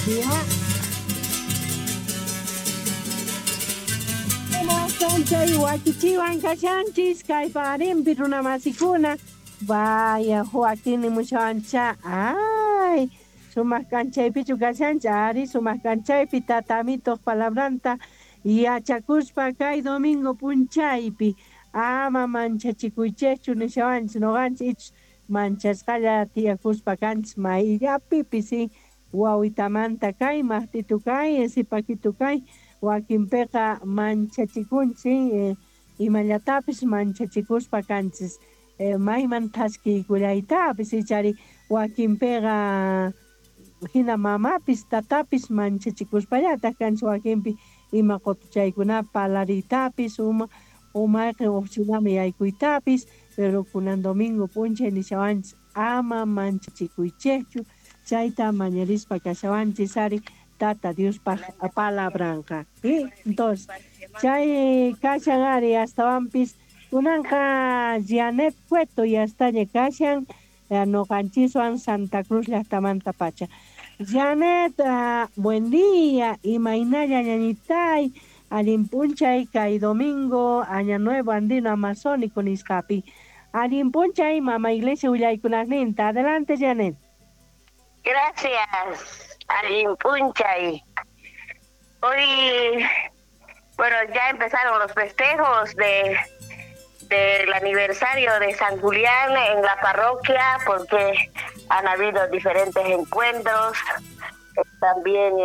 Ya. Chay wakichiwan kashanchis kay parimpi runa masikuna. Vaya Joaquín mushancha. Ay, sumas canchaypichu kashancha ari sumas canchaypi tatamito palabranta yachakuspa kay domingo punchaypi. Ama manchachikuychechu nishawanchis noqanchis manchasqalla tiyakuspa kanchis mayllapipis sí. Wawitamanta kay maqtitu kay sipakitu kay wakinpiqa manchachikunchik imallatapis manchachikuspa kanchis mayman taskiykullaytapis ichari wakinpiqa hina mamapis tatapis manchachikuspallata kanchis wakinpi ima qotuchaykunapa palaritapis umayqa uqchunami yaykuytapis pero kunan domingo punchay nishawanchis ama manchachikuychikchu chayta mañarispa kashawanchis ari Tata Dios palabranca. ¿Sí? Entonces, chay kashan ari hasta vampis kunanka Janet Cueto y hasta kashan no canchisuan Santa Cruz la Tamanta Pacha. Janet, buen día y mainaya ñañitay alimpunchay kay domingo año nuevo andino amazónico niscapi. Alimpunchay mama iglesia uyaykunagninta. Adelante Janet. Gracias, Alimpunchay. Hoy, bueno, ya empezaron los festejos del aniversario de San Julián en la parroquia porque han habido diferentes encuentros, también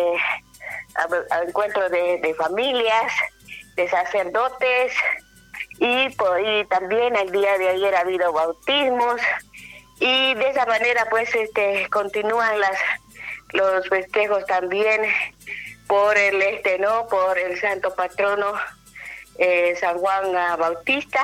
encuentros de familias, de sacerdotes y también el día de ayer ha habido bautismos. Y de esa manera pues continúan los festejos también por por el santo patrono San Juan Bautista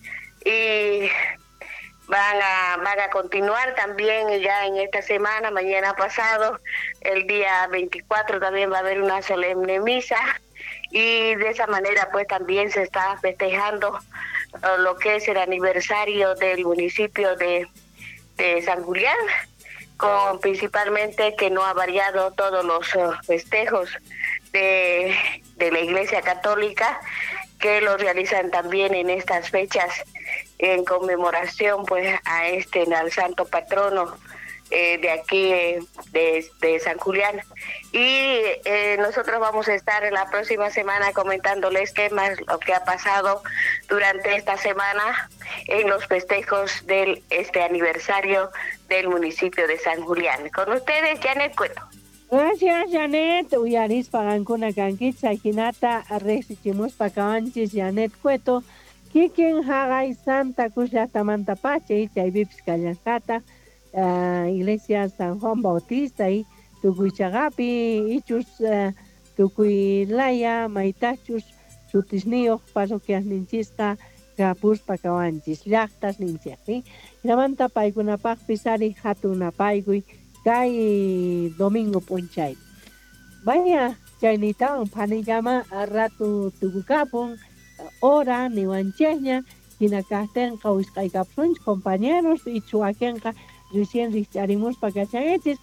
y van a continuar también ya en esta semana, mañana pasado, el día 24 también va a haber una solemne misa y de esa manera pues también se está festejando lo que es el aniversario del municipio de San Julián, con principalmente que no ha variado todos los festejos de la Iglesia Católica que los realizan también en estas fechas en conmemoración pues al santo patrono de aquí de San Julián y nosotros vamos a estar en la próxima semana comentándoles qué más lo que ha pasado durante esta semana en los festejos del aniversario del municipio de San Julián. Con ustedes, Janet Cueto. Gracias, Janet. Uyaris pagankuna kankitsa hinata arrexichimus pakawanchis Janet Cueto. Kikin hagay Santa Cruz Tamanta Pache, Chaybipis Kallankata, Iglesia San Juan Bautista y Tukuichagapi, Ichus, Tukuilaya, Maitachus, Sutisnio, Parroquias Ninchiska, Kapus Pakawanchis, Llactas Ninchiaki. Namanta Paikunapag Pisari Hatunapagui, Kai Domingo Punchay. Vaya, Chainita, Panigama, Ratu Tukukapun, Ora, Niwancheña, Kinakasten, Kauskay Kapsunch, compañeros, y Chuakenka, recién richarimus para que